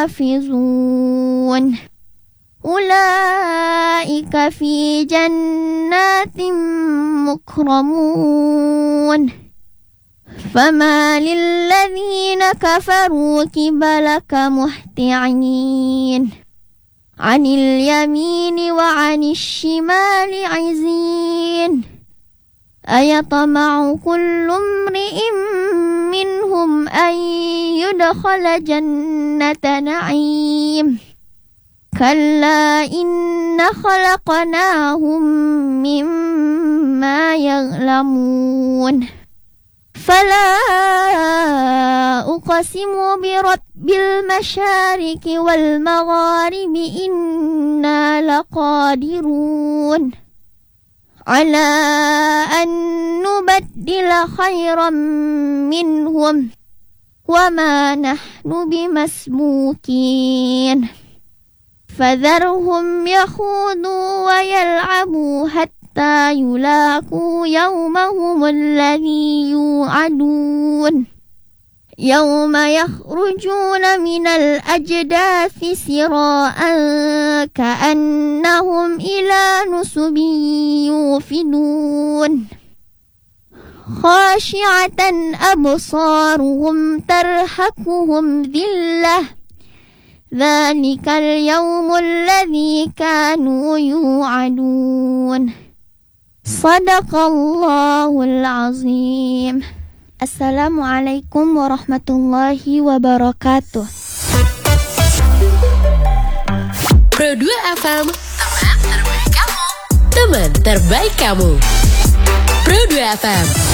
حافظون أولئك في جنات مكرمون فما للذين كفروا قبلك مهطعين عن اليمين وعن الشمال عزين أيطمع كل امرئ منهم أن يدخل جنة نعيم كلا إن خلقناهم مما يعلمون فلا أقسم برب المشارق والمغارب إنا لقادرون على أن نبدل خيرا منهم وما نحن بمسبوقين فذرهم يخوضوا ويلعبوا حتى يلاقوا يومهم الذي يوعدون يوم يخرجون من الأجداث سراء كأنهم إلى نصب يوفدون خاشعة أبصارهم ترهقهم ذلة ذلك اليوم الذي كانوا يوعدون صدق الله العظيم. Assalamualaikum warahmatullahi wabarakatuh. Pro 2 FM, teman terbaik kamu. Teman terbaik kamu. Pro 2 FM.